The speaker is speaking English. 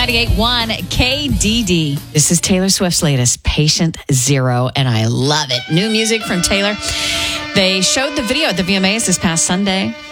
98.1 KDD. This is Taylor Swift's latest, Patient Zero, and I love it. New music from Taylor. They showed the video at the VMAs this past Sunday.